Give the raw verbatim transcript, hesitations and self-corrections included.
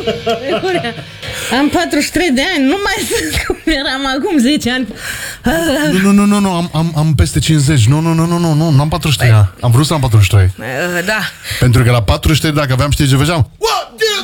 Am patruzeci și trei de ani, nu mai sunt cum eram acum zece ani. Nu, nu, nu, nu, nu am, am, am peste cincizeci. Nu, nu, nu, nu, nu, nu, n-am patruzeci și trei. Am vrut să am patruzeci și trei. Da. Pentru că la patruzeci și trei, dacă aveam, știi ce făceam? One, two,